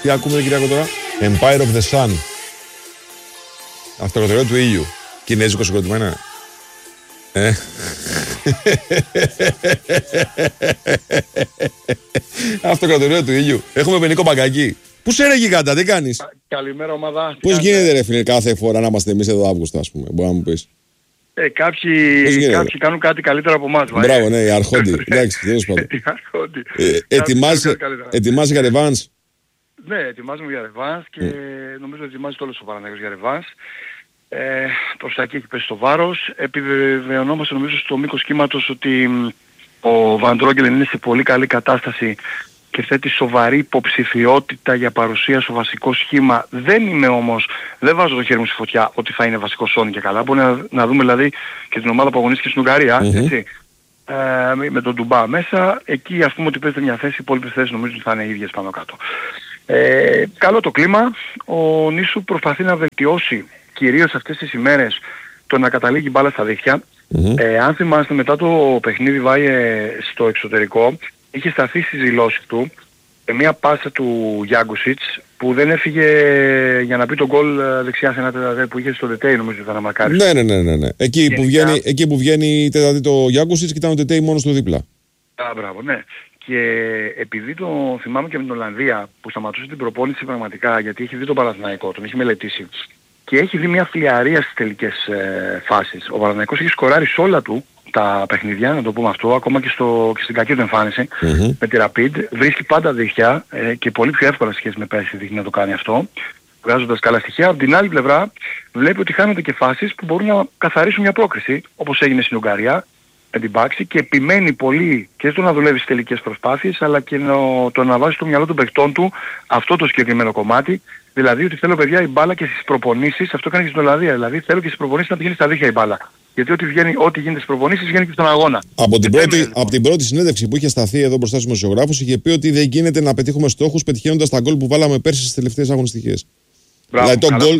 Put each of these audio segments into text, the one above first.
Τι ακούμε, Κυριακό, τώρα? Empire of the Sun. Αυτοκρατορία του ήλιου. Κινέζικο συγκροτημένο. Αυτοκρατορία του ήλιου. Έχουμε Πενίκο Μπαγκάκη. Πού σε ρε γιγάντα, τι κάνεις? Καλημέρα, ομάδα. Πώς γίνεται, ρε φίλε, κάθε φορά να είμαστε εμείς εδώ Αύγουστο, ας πούμε? Μπορεί να μου πεις. Κάποιοι κάνουν κάτι καλύτερο από εμάς. Μπράβο, ναι, οι αρχόντι. Εντάξει, τέλος πάντων. Ετοιμάσαι για ρεβάνς? Ναι, ετοιμάζομαι για ρεβάνς και νομίζω ότι ετοιμάζεται όλος ο Παναθηναϊκός για ρεβάνς. Προς τα εκεί έχει πέσει το βάρος. Επιβεβαιωνόμαστε νομίζω στο μήκος κύματος ότι ο Βαν Ντρόγκελ είναι σε πολύ καλή κατάσταση και θέτει σοβαρή υποψηφιότητα για παρουσία στο βασικό σχήμα. Δεν βάζω το χέρι μου στη φωτιά ότι θα είναι βασικό Σόνι και καλά. Μπορεί να δούμε δηλαδή και την ομάδα που αγωνίστηκε στην Ουγγαρία, έτσι. Με τον Ντουμπά μέσα. Εκεί ας πούμε ότι παίζεται μια θέση, οι υπόλοιπες θέσεις νομίζω ότι θα είναι ίδιες πάνω κάτω. Καλό το κλίμα. Ο Νίσου προσπαθεί να βελτιώσει κυρίως αυτές τις ημέρες το να καταλήγει μπάλα στα δίχτυα. Αν θυμάστε μετά το παιχνίδι Βάιε στο εξωτερικό, είχε σταθεί στις δηλώσεις του μια πάσα του Γιάνκουσιτς που δεν έφυγε για να πει τον γκολ δεξιά σε ένα τετατέ που είχε στο Τετέι, νομίζω ότι θα αναμαρκάρει. Ναι. Εκεί που βγαίνει τετατέ το Γιάνκουσιτς και ήταν ο Τετέι μόνο στο δίπλα. Μπράβο, ναι. Και επειδή το θυμάμαι και με την Ολλανδία που σταματούσε την προπόνηση πραγματικά γιατί έχει δει τον Παναθηναϊκό, τον έχει μελετήσει και έχει δει μια φλιαρία στις τελικές φάσεις. Ο Παναθηναϊκός έχει σκοράρει σε όλα του τα παιχνίδια, να το πούμε αυτό, ακόμα και στην κακή του εμφάνιση με τη Rapid. Βρίσκει πάντα δίχτυα και πολύ πιο εύκολα σε σχέση με πέρσι δείχνει να το κάνει αυτό, βγάζοντας καλά στοιχεία. Από την άλλη πλευρά βλέπει ότι χάνονται και φάσεις που μπορούν να καθαρίσουν μια πρόκριση, όπως έγινε στην Ουγγαρία με την Πάξη, και επιμένει πολύ και στο να δουλεύει στις τελικές προσπάθειες, αλλά και το να βάζει στο μυαλό των παιχτών του αυτό το συγκεκριμένο κομμάτι. Δηλαδή ότι θέλω, παιδιά, η μπάλα και στις προπονήσεις, αυτό κάνει και στην Ολλανδία, δηλαδή θέλω και στις προπονήσεις να πηγαίνει στα δίχτυα η μπάλα. Γιατί ό,τι γίνεται στις προπονήσεις βγαίνει και στον αγώνα. Από την πρώτη συνέντευξη που είχε σταθεί εδώ μπροστά στους δημοσιογράφους, είχε πει ότι δεν γίνεται να πετύχουμε στόχους πετυχαίνοντας τα γκολ που βάλαμε πέρσι στις τελευταίες αγωνιστικές. Δηλαδή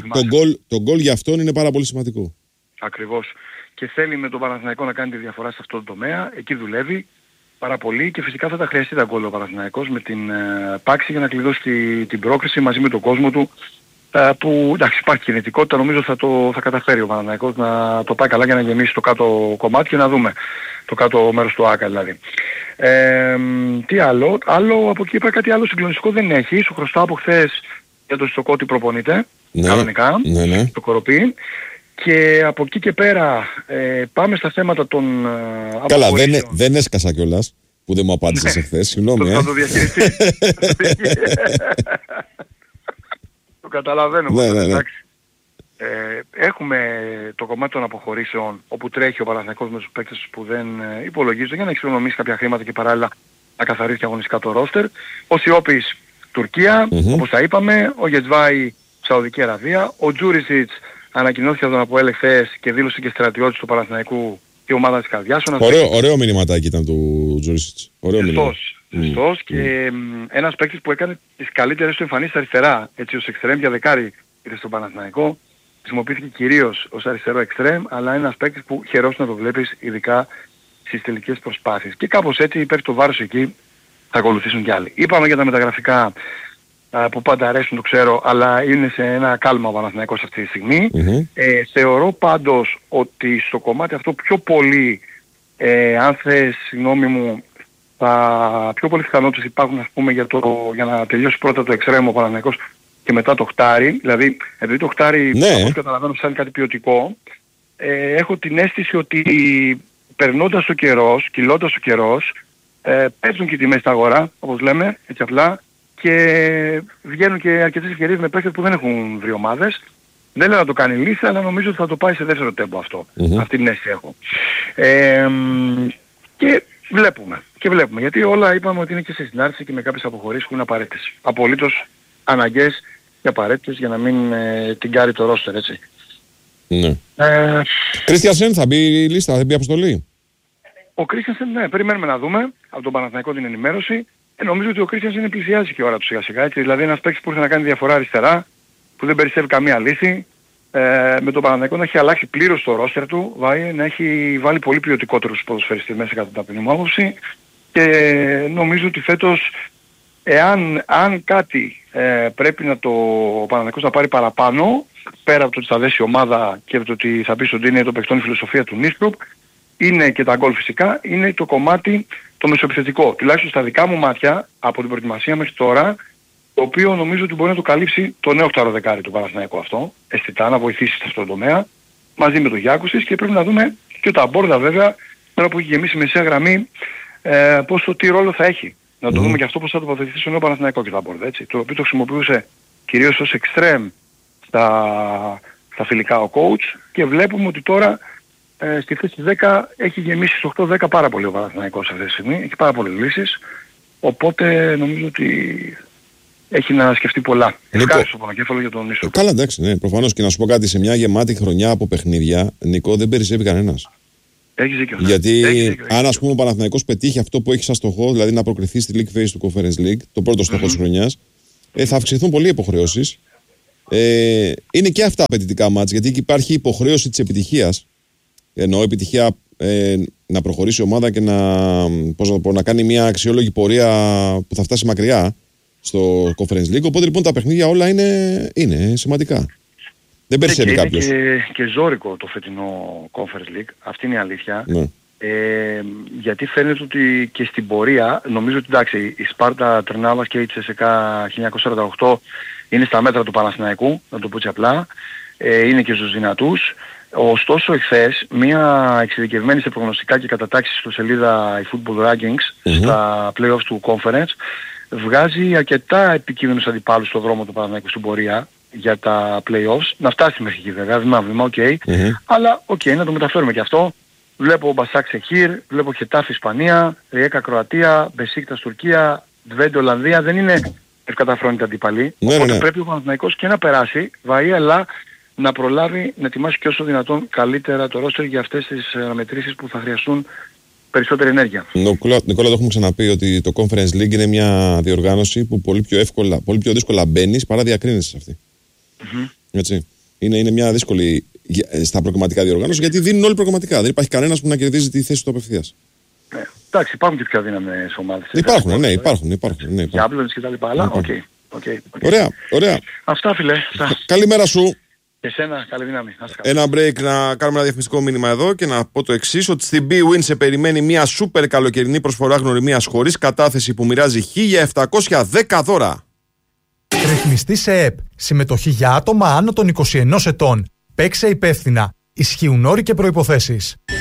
το γκολ για αυτόν είναι πάρα πολύ σημαντικό. Ακριβώς. Και θέλει με τον Παναθηναϊκό να κάνει τη διαφορά σε αυτό το τομέα. Εκεί δουλεύει πάρα πολύ και φυσικά θα τα χρειαστεί τα γκολ ο Παναθηναϊκός με την Πάξη για να κλειδώσει την πρόκριση μαζί με τον κόσμο του. Που εντάξει, υπάρχει κινητικότητα, νομίζω θα καταφέρει ο Παναθηναϊκός να το πάει καλά για να γεμίσει το κάτω κομμάτι και να δούμε το κάτω μέρος του ΆΚΑ δηλαδή. Τι άλλο από εκεί πέρα κάτι άλλο συγκλονιστικό δεν έχει. Σου χρωστάω από χθες για το Στοκότη προπονείται κανονικά, το Κοροπή. Και από εκεί και πέρα πάμε στα θέματα των καλά, δεν έσκασα κιόλας που δεν μου απάντησες εχθές, συγγνώμη. Θα το διαχειριστεί. Το καταλαβαίνω. Ναι. Έχουμε το κομμάτι των αποχωρήσεων όπου τρέχει ο Παναθηναϊκός με τους παίκτες που δεν υπολογίζονται για να εξοικονομήσει κάποια χρήματα και παράλληλα να καθαρίσει αγωνιστικά το ρόστερ. Ο Σιώπης Τουρκία, όπως τα είπαμε, ο Γετβάη Σαουδική Αραβία, ο Τζούρισιτς ανακοινώθηκε από τον ΑΠΟΕΛ εχθές και δήλωσε και στρατιώτης του Παναθηναϊκού και ομάδα της καρδιάς. Ωραίο μηνυματάκι ήταν του Τζούρισιτς. Ζωστός και ένας παίκτης που έκανε τις καλύτερες του εμφανίσεις αριστερά, έτσι ως εξτρέμ για δεκάρι ήρθε στον Παναθηναϊκό. Χρησιμοποιήθηκε κυρίως ως αριστερό εξτρέμ, αλλά ένας παίκτης που χαιρός να το βλέπεις ειδικά στις τελικές προσπάθειες. Και κάπως έτσι υπέρ το βάρος εκεί θα ακολουθήσουν κι άλλοι. Είπαμε για τα μεταγραφικά που πάντα αρέσουν, το ξέρω, αλλά είναι σε ένα κάλμα ο Παναθηναϊκός αυτή τη στιγμή. Θεωρώ πάντως ότι στο κομμάτι αυτό πιο πολύ, αν θες συγγνώμη μου, πιο πολλές πιθανότητες υπάρχουν ας πούμε για να τελειώσει πρώτα το εξτρέμ ο Παναθηναϊκός και μετά το χτάρι. Δηλαδή, επειδή το χτάρι, όπως καταλαβαίνω, ψάχνει κάτι ποιοτικό, έχω την αίσθηση ότι περνώντας ο καιρός, κυλώντας ο καιρός, πέφτουν και οι τιμές στα αγορά, όπως λέμε, έτσι απλά, και βγαίνουν και αρκετές ευκαιρίες με παίκτες που δεν έχουν βρει ομάδες. Δεν λέω να το κάνει λύση, αλλά νομίζω ότι θα το πάει σε δεύτερο τέμπο αυτό. Αυτή την αίσθηση έχω. Και βλέπουμε. Γιατί όλα είπαμε ότι είναι και σε συνάρτηση και με κάποιες αποχωρήσεις που είναι απαραίτητες. Απολύτως αναγκαίες και απαραίτητες για να μην την κάρει το ρόστερ, έτσι. Ναι. Κρίστιανσεν θα μπει η λίστα, θα μπει η αποστολή. Ο Κρίστιανσεν, ναι, περιμένουμε να δούμε από τον Παναθηναϊκό την ενημέρωση. Νομίζω ότι ο Κρίστιανσεν πλησιάζει και η ώρα του σιγά σιγά, έτσι. Δηλαδή ένας παίκτης που ήρθε να κάνει διαφορά αριστερά, που δεν περισσεύει καμία λύση. Με τον Παναθηναϊκό να έχει αλλάξει πλήρως το ρόστερ του, να έχει βάλει πολύ ποιοτικότερους ποδοσφαιριστές μέσα κατά την ταπεινή μου άποψη, και νομίζω ότι φέτος αν κάτι πρέπει ο Παναθηναϊκός να πάρει παραπάνω, πέρα από το ότι θα δέσει ομάδα και από το ότι θα πει ότι είναι το παιχτόν η φιλοσοφία του Νίστρουπ, είναι και τα γκολ φυσικά, είναι το κομμάτι το μεσοεπιθετικό. Τουλάχιστον στα δικά μου μάτια, από την προετοιμασία μέχρι τώρα, το οποίο νομίζω ότι μπορεί να το καλύψει το νέο δεκάρι του Παναθηναϊκού αυτό, αισθητά να βοηθήσει σε αυτόν τον τομέα, μαζί με τον Γιάκουσης, και πρέπει να δούμε και τα Μπόρδα βέβαια, τώρα που έχει γεμίσει η μεσαία γραμμή, τι ρόλο θα έχει. Να το δούμε και αυτό πώς θα τοποθετηθεί στο νέο Παναθηναϊκό και τα Μπόρδα, έτσι. Το οποίο το χρησιμοποιούσε κυρίως ως εξτρέμ στα φιλικά ο coach, και βλέπουμε ότι τώρα στη θέση 10 έχει γεμίσει στις 8-10 πάρα πολύ ο Παναθηναϊκός αυτή τη στιγμή, έχει πάρα πολλές λύσεις, οπότε νομίζω ότι έχει να σκεφτεί πολλά. Ευχάριστο πονοκέφαλο για τον Νίστρουπ. Καλά, εντάξει, ναι, προφανώς, και να σου πω κάτι, σε μια γεμάτη χρονιά από παιχνίδια, Νικό, δεν περισσεύει κανένας. Έχεις δίκιο. Γιατί αν ας πούμε ο Παναθηναϊκός πετύχει αυτό που έχει σαν στοχό, δηλαδή να προκριθεί στη League Phase του Conference League, το πρώτο στόχο της χρονιάς, θα αυξηθούν πολλοί υποχρεώσεις. Είναι και αυτά απαιτητικά μάτς, γιατί εκεί υπάρχει υποχρέωση της επιτυχίας. Εννοώ επιτυχία να προχωρήσει η ομάδα και να κάνει μια αξιόλογη πορεία που θα φτάσει μακριά στο Conference League. Οπότε λοιπόν τα παιχνίδια όλα είναι σημαντικά. Δεν περισσεύει κάποιος. Είναι και ζώρικο το φετινό Conference League, αυτή είναι η αλήθεια. Ναι. Γιατί φαίνεται ότι και στην πορεία, νομίζω ότι εντάξει, η Σπάρτα Τρνάβας και η Τσεσεκά 1948 είναι στα μέτρα του Παναθηναϊκού, να το πω έτσι απλά, είναι και στους δυνατούς. Ωστόσο εχθές, μια εξειδικευμένη σε προγνωστικά και κατατάξεις στο σελίδα eFootball Rankings στα playoffs του Conference, βγάζει αρκετά επικίνδυνους αντιπάλους στο δρόμο του Παναθηναϊκού στην πορεία για τα playoffs, να φτάσει μέχρι εκεί βέβαια, βήμα-βήμα, αλλά να το μεταφέρουμε και αυτό. Βλέπω Μπασάκ Σεχίρ, βλέπω Χετάφ Ισπανία, Ριέκα Κροατία, Μπεσίκτας Τουρκία, Ντβέντε Ολλανδία, δεν είναι ευκαταφρόνητα αντιπαλοί. Οπότε πρέπει ο Παναθηναϊκός και να περάσει, αλλά να προλάβει να ετοιμάσει και όσο δυνατόν καλύτερα το ρόστερ για αυτές τις αναμετρήσεις που θα χρειαστούν περισσότερη ενέργεια. Νικόλα, το έχουμε ξαναπεί ότι το Conference League είναι μια διοργάνωση που πολύ πιο δύσκολα μπαίνεις παρά διακρίνεσαι σε αυτή. Έτσι. Είναι μια δύσκολη στα προγραμματικά διοργάνωση, γιατί δίνουν όλοι προγραμματικά. Δεν υπάρχει κανένας που να κερδίζει τη θέση του απευθείας. Εντάξει, υπάρχουν και πιο αδύναμες ομάδες. Υπάρχουν. Γιάμπλονες και τα λοιπά, αλλά Ωραία. Αυτά, φίλε. Καλημέρα σου. Και εσένα, καλή δύναμη. Ένα break, να κάνουμε ένα διαφημιστικό μήνυμα εδώ και να πω το εξής, ότι στην BWIN σε περιμένει μια σούπερ καλοκαιρινή προσφορά γνωριμίας χωρίς κατάθεση που μοιράζει 1.710 δώρα. Ρυθμιστή σε ΕΠ. Συμμετοχή για άτομα άνω των 21 ετών. Παίξε υπεύθυνα. Ισχύουν όροι και προϋποθέσεις.